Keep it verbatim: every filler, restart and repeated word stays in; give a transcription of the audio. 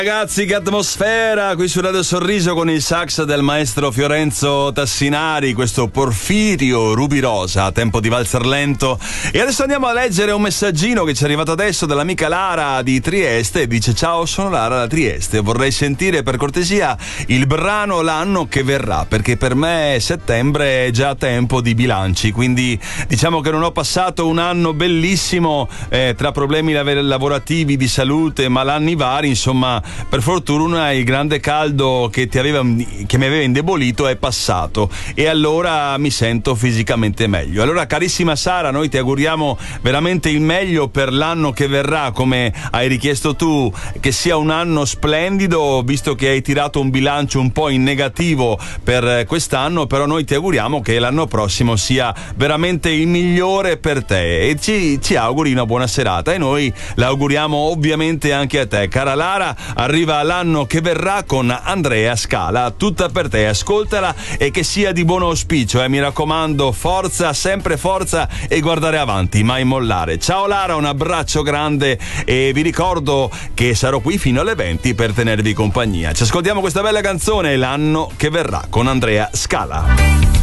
Ragazzi, che atmosfera qui su Radio Sorriso con il sax del maestro Fiorenzo Tassinari, questo Porfirio Rubirosa, tempo di valzer lento. E adesso andiamo a leggere un messaggino che ci è arrivato adesso dall'amica Lara di Trieste. Dice: ciao, sono Lara da Trieste, vorrei sentire per cortesia il brano L'anno che verrà, perché per me settembre è già tempo di bilanci, quindi diciamo che non ho passato un anno bellissimo eh, tra problemi lavorativi, di salute, malanni vari, insomma. Per fortuna il grande caldo che, ti aveva, che mi aveva indebolito è passato e allora mi sento fisicamente meglio. Allora, carissima Sara, noi ti auguriamo veramente il meglio per l'anno che verrà, come hai richiesto tu, che sia un anno splendido, visto che hai tirato un bilancio un po' in negativo per quest'anno, però noi ti auguriamo che l'anno prossimo sia veramente il migliore per te e ci, ci auguri una buona serata, e noi l'auguriamo ovviamente anche a te. Cara Lara, arriva l'anno che verrà con Andrea Scala, tutta per te, ascoltala e che sia di buon auspicio, eh, mi raccomando, forza, sempre forza e guardare avanti, mai mollare. Ciao Lara, un abbraccio grande e vi ricordo che sarò qui fino alle venti per tenervi compagnia. Ci ascoltiamo questa bella canzone, L'anno che verrà, con Andrea Scala.